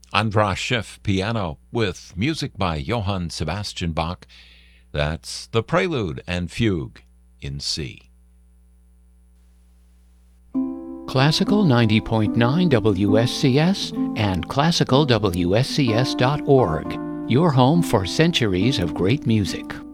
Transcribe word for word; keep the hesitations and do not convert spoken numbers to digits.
Andras Schiff, piano, with music by Johann Sebastian Bach. That's the Prelude and Fugue in C. Classical ninety point nine W S C S and classical W S C S dot org, your home for centuries of great music.